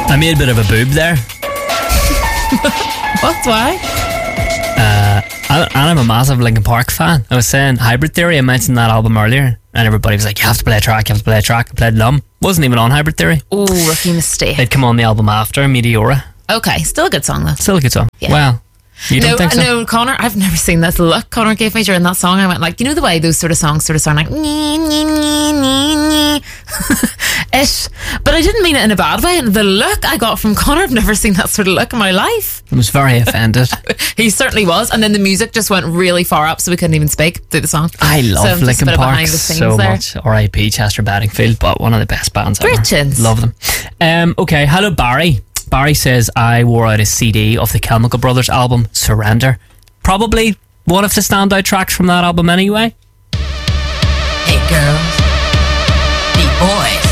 I made a bit of a boob there. What? Why? I'm a massive Linkin Park fan. I was saying Hybrid Theory, I mentioned that album earlier, and everybody was like, you have to play a track, you have to play a track. I played Numb. Wasn't even on Hybrid Theory. Oh, rookie mistake. They'd come on the album after, Meteora. Okay, still a good song though. Still a good song. Yeah. Well, you don't think so? No, Connor, I've never seen this look Connor gave me during that song. I went like, you know the way those sort of songs sort of sound like ish, but I didn't mean it in a bad way. And the look I got from Connor, I've never seen that sort of look in my life. I was very offended. He certainly was. And then the music just went really far up, so we couldn't even speak through the song. I love Linkin Park so there. much. R.I.P. Chester Benningfield, but one of the best bands ever. Britons. Love them. Okay, hello Barry. Barry says, I wore out a CD of the Chemical Brothers album, Surrender. Probably one of the standout tracks from that album anyway. Hey girls, beat boys.